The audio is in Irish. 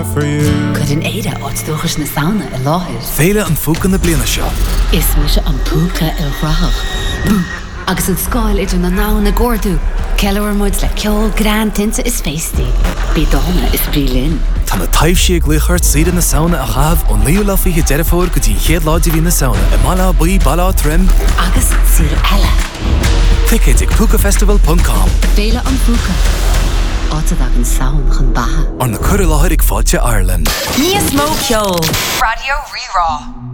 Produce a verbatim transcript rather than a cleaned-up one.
for you. Could an Ada áitdóchas na sauna i láthir. Féile an fúcan na bliana seo. Is mu se an púca i rách. Agus an scáil idir na ná na gcordú. Ceilehar muid le ceol gran tinta is féistí. Bí dána is brílinn. Tá na taobh sí ag gluchart siad na sauna a chahabh ó naoú le fiche deirefór go dtí chéad láidir hí na sauna i mala buí bala trim. Agus sir eile. Ticket ag púcafestival dot com. Féile an púca. Áta ag an saun chun batha. Ar na cur láthir ag fáilte Ireland. Níos mó ceol. Radio Rerá.